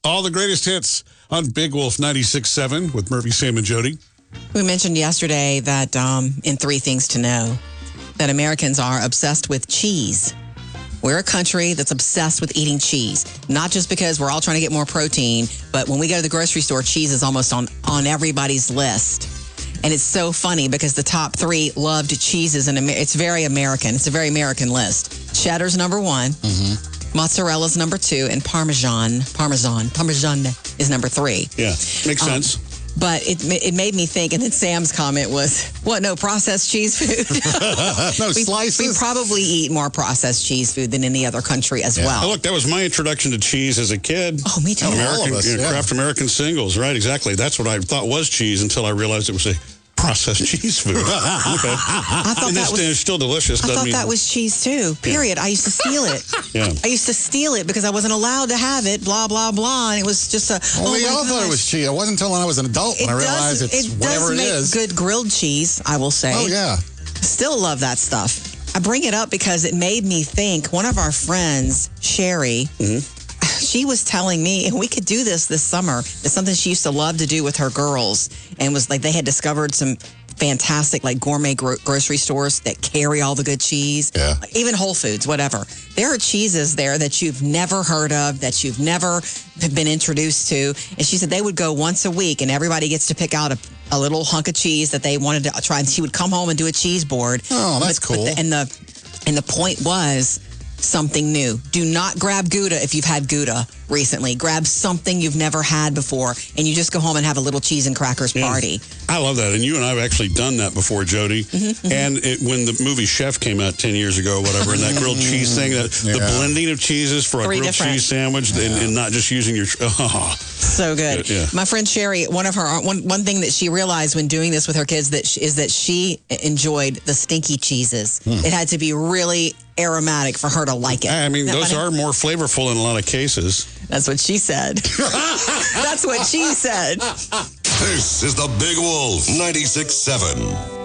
All the greatest hits on Big Wolf 96.7 with Murphy, Sam, and Jody. We mentioned yesterday that in 3 Things to Know, that Americans are obsessed with cheese. We're a country that's obsessed with eating cheese, not just because we're all trying to get more protein, but when we go to the grocery store, cheese is almost on everybody's list. And it's so funny because the top 3 loved cheeses, and it's very American. It's a very American list. Cheddar's number 1. Mm-hmm. Mozzarella's number 2, and Parmesan is number 3. Yeah, makes sense. But it made me think, and then Sam's comment was, what, no processed cheese food? No slices? We probably eat more processed cheese food than any other country as well. Oh, look, that was my introduction to cheese as a kid. Oh, me too. American, all of us, Kraft American Singles, right, exactly. That's what I thought was cheese until I realized it was a processed cheese food. Okay. I thought it's still delicious. I thought that was cheese too. Period. I used to steal it. Yeah. I used to steal it because I wasn't allowed to have it. Blah blah blah. And it was just a. Well, we my all thought it gosh. was cheese. It wasn't until I was an adult when I realized it's whatever it is. It does make good grilled cheese, I will say. Oh yeah. Still love that stuff. I bring it up because it made me think. One of our friends, Sherry. Mm-hmm. She was telling me, and we could do this summer. It's something she used to love to do with her girls, and was like they had discovered some fantastic like gourmet grocery stores that carry all the good cheese. Yeah. Even Whole Foods, whatever. There are cheeses there that you've never heard of, that you've never been introduced to. And she said they would go once a week, and everybody gets to pick out a little hunk of cheese that they wanted to try. And she would come home and do a cheese board. Oh, that's cool. And the point was something new. Do not grab Gouda if you've had Gouda recently. Grab something you've never had before, and you just go home and have a little cheese and crackers party. I love that. And you and I have actually done that before, Jody. Mm-hmm. And when the movie Chef came out 10 years ago or whatever, and that grilled cheese thing, the blending of cheeses for a grilled cheese sandwich and not just using your... So good. Yeah. My friend Sherry, one thing that she realized when doing this with her kids is that she enjoyed the stinky cheeses. It had to be really aromatic for her to like it. I mean, those are more flavorful in a lot of cases. That's what she said. That's what she said. This is the Big Wolf 96.7.